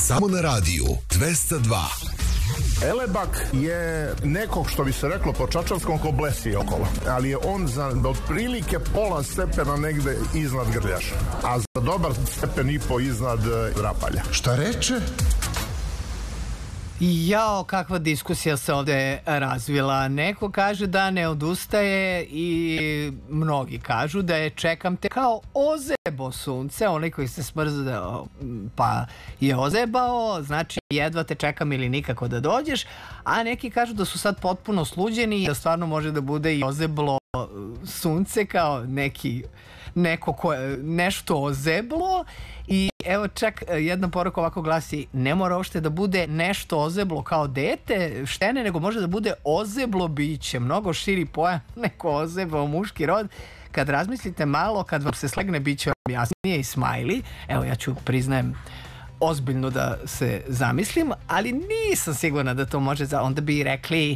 Samo na radiju 202. Elebak je nekog, što bi se reklo po čačanskom, ko blesi okolo, ali je on za otprilike pola stepena negde iznad Grljaša, a za dobar stepen i po iznad Rapalja. Šta reče? Jao, kakva diskusija se ovde razvila. Neko kaže da ne odustaje i mnogi kažu da je čekam te kao ozebo sunce. Onaj koji se smrzao pa je ozebao, znači jedva te čekam ili nikako da dođeš. A neki kažu da su sad potpuno sluđeni i da stvarno može da bude i ozeblo sunce kao neko ko je nešto ozeblo. I evo čak jedna poruka ovako glasi: ne mora uopšte da bude nešto ozeblo kao dete štene, nego može da bude ozeblo biće, mnogo širi pojam neko ozeblo muški rod. Kad razmislite malo, kad vam se slegne, biće vam jasnije i smajli. Evo, ja ću, priznajem, ozbiljno da se zamislim, ali nisam sigurna da to može, onda bi rekli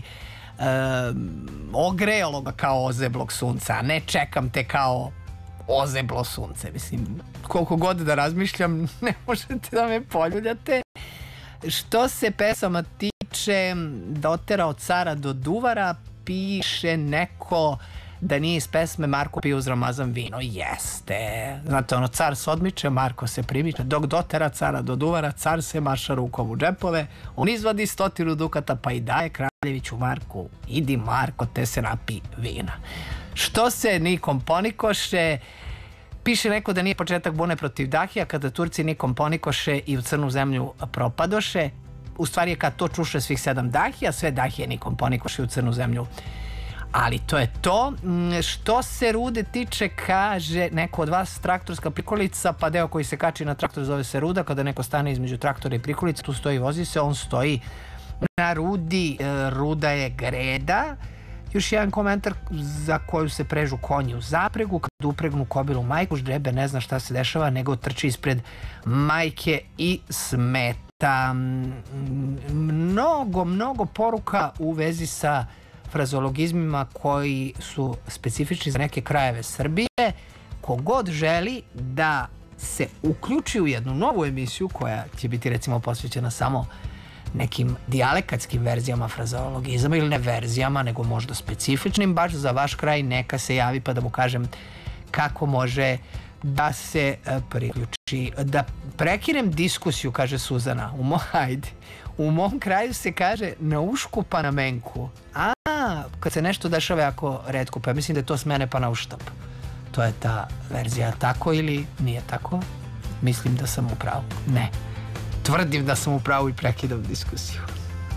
ogrejalo ga kao ozeblog sunca, a ne čekam te kao ozeblo sunce. Mislim, koliko god da razmišljam, ne možete da me poljuljate. Što se pesama tiče, dotera od cara do duvara, piše neko da nije iz pesme Marko pije uz Ramazan vino. Jeste. Znate, ono, car se odmiče, Marko se primiče, dok dotera cara do duvara, car se maša rukom u džepove, on izvadi 100 dukata pa i daje kraljeviću Marku: idi Marko, te se napi vina. Što se nikom ponikoše, piše neko da nije početak bune protiv Dahija, kada Turci nikom ponikoše i u crnu zemlju propadoše. U stvari je kad to čuše svih 7 Dahija, sve Dahije nikom ponikoše i u crnu zemlju. Ali to je to. Što se rude tiče, kaže neko od vas, traktorska prikolica, pa deo koji se kači na traktor zove se ruda. Kada neko stane između traktora i prikolice, tu stoji, vozi se, on stoji na rudi, ruda je greda. Još jedan komentar: za koju se prežu konji u zapregu, kad upregnu kobilu majku, ždrebe ne zna šta se dešava, nego trči ispred majke i smeta. Mnogo poruka u vezi sa frazeologizmima koji su specifični za neke krajeve Srbije. Kogod želi da se uključi u jednu novu emisiju koja će biti recimo posvećena samo nekim dijalekatskim verzijama frazeologizama, ili ne verzijama, nego možda specifičnim baš za vaš kraj, neka se javi pa da mu kažem kako može da se priključi. Da prekinem diskusiju, kaže Suzana. U mom kraju se kaže na ušku pa na menku. Kad se nešto dešava jako retko, pa mislim da je to s mene pa na uštap. To je ta verzija. Tako ili nije tako? Mislim da sam u pravu. Ne. Tvrdim da sam u pravu i prekidam diskusiju.